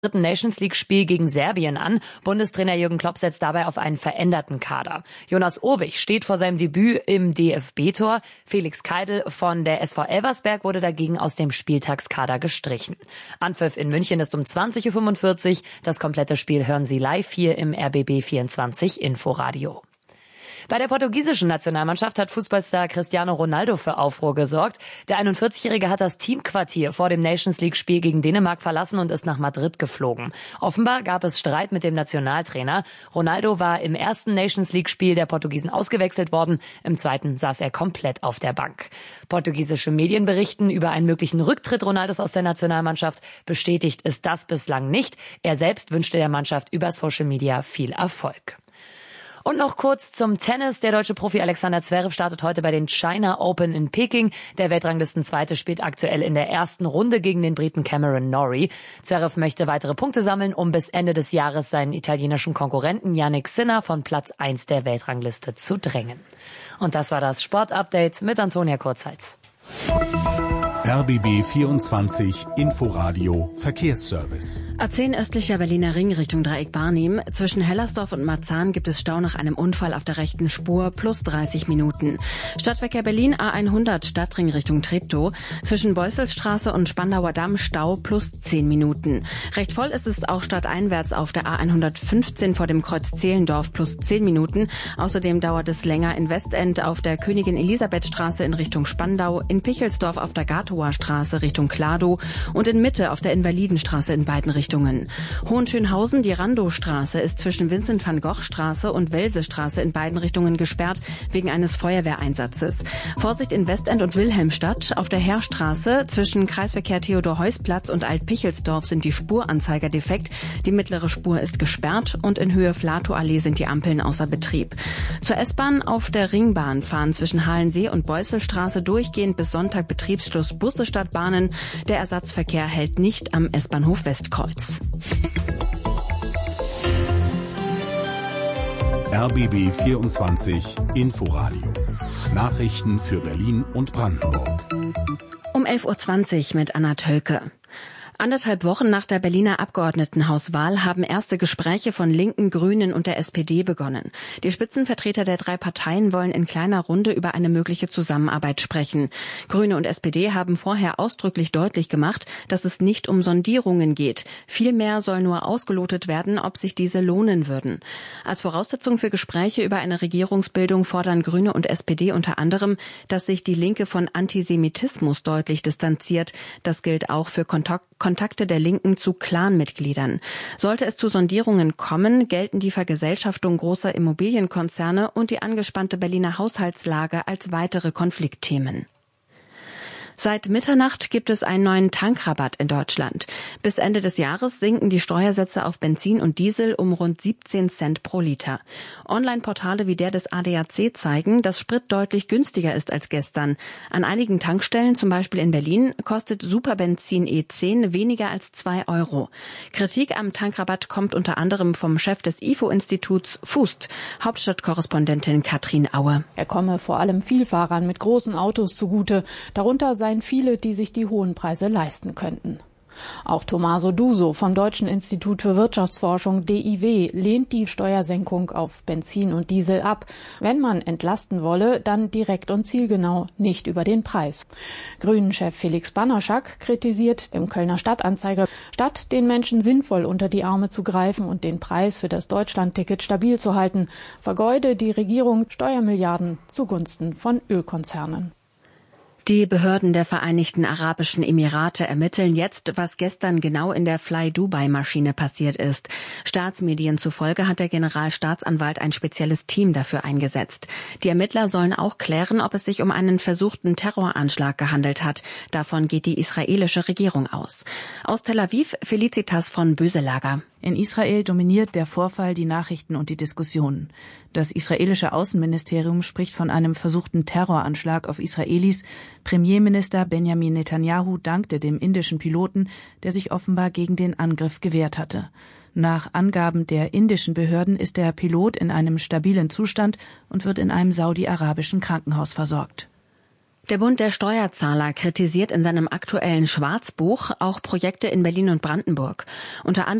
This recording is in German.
dritten Nations-League-Spiel gegen Serbien an. Bundestrainer Jürgen Klopp setzt dabei auf einen veränderten Kader. Jonas Obich steht vor seinem Debüt im DFB-Tor. Felix Keidl von der SV Elversberg wurde dagegen aus dem Spieltagskader gestrichen. Anpfiff in München ist um 20.45 Uhr. Das komplette Spiel hören Sie live hier im RBB 24 Inforadio. Bei der portugiesischen Nationalmannschaft hat Fußballstar Cristiano Ronaldo für Aufruhr gesorgt. Der 41-Jährige hat das Teamquartier vor dem Nations-League-Spiel gegen Dänemark verlassen und ist nach Madrid geflogen. Offenbar gab es Streit mit dem Nationaltrainer. Ronaldo war im ersten Nations-League-Spiel der Portugiesen ausgewechselt worden. Im zweiten saß er komplett auf der Bank. Portugiesische Medien berichten über einen möglichen Rücktritt Ronaldos aus der Nationalmannschaft. Bestätigt ist das bislang nicht. Er selbst wünschte der Mannschaft über Social Media viel Erfolg. Und noch kurz zum Tennis. Der deutsche Profi Alexander Zverev startet heute bei den China Open in Peking. Der Weltranglistenzweite spielt aktuell in der ersten Runde gegen den Briten Cameron Norrie. Zverev möchte weitere Punkte sammeln, um bis Ende des Jahres seinen italienischen Konkurrenten Jannik Sinner von Platz 1 der Weltrangliste zu drängen. Und das war das Sportupdate mit Antonia Kurzheitz. RBB 24 Inforadio Verkehrsservice. A10 östlicher Berliner Ring Richtung Dreieck Barnim. Zwischen Hellersdorf und Marzahn gibt es Stau nach einem Unfall auf der rechten Spur plus 30 Minuten. Stadtverkehr Berlin A100 Stadtring Richtung Treptow. Zwischen Beusselstraße und Spandauer Damm Stau plus 10 Minuten. Recht voll ist es auch stadteinwärts auf der A115 vor dem Kreuz Zehlendorf plus 10 Minuten. Außerdem dauert es länger in Westend auf der Königin Elisabeth Straße in Richtung Spandau, in Pichelsdorf auf der Gatower Straße Richtung Kladow und in Mitte auf der Invalidenstraße in beiden Richtungen. Hohenschönhausen, die Randowstraße ist zwischen Vincent van Gogh Straße und Welsestraße in beiden Richtungen gesperrt wegen eines Feuerwehreinsatzes. Vorsicht in Westend und Wilhelmstadt. Auf der Heerstraße zwischen Kreisverkehr Theodor-Heuss-Platz und Alt-Pichelsdorf sind die Spuranzeiger defekt. Die mittlere Spur ist gesperrt und in Höhe Flatow-Allee sind die Ampeln außer Betrieb. Zur S-Bahn auf der Ringbahn fahren zwischen Halensee und Beusselstraße durchgehend bis Sonntag Betriebsschluss Busse statt Bahnen. Der Ersatzverkehr hält nicht am S-Bahnhof Westkreuz. RBB 24 Inforadio. Nachrichten für Berlin und Brandenburg. Um 11.20 Uhr mit Anna Tölke. 1,5 Wochen nach der Berliner Abgeordnetenhauswahl haben erste Gespräche von Linken, Grünen und der SPD begonnen. Die Spitzenvertreter der 3 Parteien wollen in kleiner Runde über eine mögliche Zusammenarbeit sprechen. Grüne und SPD haben vorher ausdrücklich deutlich gemacht, dass es nicht um Sondierungen geht. Vielmehr soll nur ausgelotet werden, ob sich diese lohnen würden. Als Voraussetzung für Gespräche über eine Regierungsbildung fordern Grüne und SPD unter anderem, dass sich die Linke von Antisemitismus deutlich distanziert. Das gilt auch für Kontakte der Linken zu Clanmitgliedern. Sollte es zu Sondierungen kommen, gelten die Vergesellschaftung großer Immobilienkonzerne und die angespannte Berliner Haushaltslage als weitere Konfliktthemen. Seit Mitternacht gibt es einen neuen Tankrabatt in Deutschland. Bis Ende des Jahres sinken die Steuersätze auf Benzin und Diesel um rund 17 Cent pro Liter. Online-Portale wie der des ADAC zeigen, dass Sprit deutlich günstiger ist als gestern. An einigen Tankstellen, zum Beispiel in Berlin, kostet Superbenzin E10 weniger als 2 Euro. Kritik am Tankrabatt kommt unter anderem vom Chef des IFO-Instituts Fust, Hauptstadtkorrespondentin Katrin Aue. Er komme vor allem Vielfahrern mit großen Autos zugute, darunter seien viele, die sich die hohen Preise leisten könnten. Auch Tommaso Duso vom Deutschen Institut für Wirtschaftsforschung DIW lehnt die Steuersenkung auf Benzin und Diesel ab. Wenn man entlasten wolle, dann direkt und zielgenau, nicht über den Preis. Grünen-Chef Felix Banaschak kritisiert im Kölner Stadtanzeiger, statt den Menschen sinnvoll unter die Arme zu greifen und den Preis für das Deutschlandticket stabil zu halten, vergeude die Regierung Steuermilliarden zugunsten von Ölkonzernen. Die Behörden der Vereinigten Arabischen Emirate ermitteln jetzt, was gestern genau in der Fly-Dubai-Maschine passiert ist. Staatsmedien zufolge hat der Generalstaatsanwalt ein spezielles Team dafür eingesetzt. Die Ermittler sollen auch klären, ob es sich um einen versuchten Terroranschlag gehandelt hat. Davon geht die israelische Regierung aus. Aus Tel Aviv Felicitas von Böselager. In Israel dominiert der Vorfall die Nachrichten und die Diskussionen. Das israelische Außenministerium spricht von einem versuchten Terroranschlag auf Israelis. Premierminister Benjamin Netanyahu dankte dem indischen Piloten, der sich offenbar gegen den Angriff gewehrt hatte. Nach Angaben der indischen Behörden ist der Pilot in einem stabilen Zustand und wird in einem saudi-arabischen Krankenhaus versorgt. Der Bund der Steuerzahler kritisiert in seinem aktuellen Schwarzbuch auch Projekte in Berlin und Brandenburg. Unter anderem